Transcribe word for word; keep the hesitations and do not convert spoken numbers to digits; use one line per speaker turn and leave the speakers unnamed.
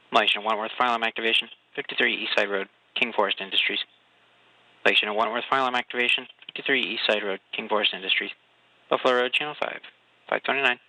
Violation of Wentworth Fire Alarm Activation, fifty-three Eastside Road, King Forest Industries. Violation of Wentworth Fire Alarm Activation, fifty-three Eastside Road, King Forest Industries. Buffalo Road, Channel five, five twenty-nine.